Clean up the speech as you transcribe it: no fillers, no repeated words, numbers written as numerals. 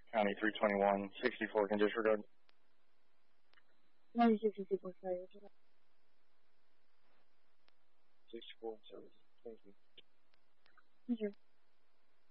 County 321, 64 can disregard. 64, sorry. 64, 70. Thank you. Thank you.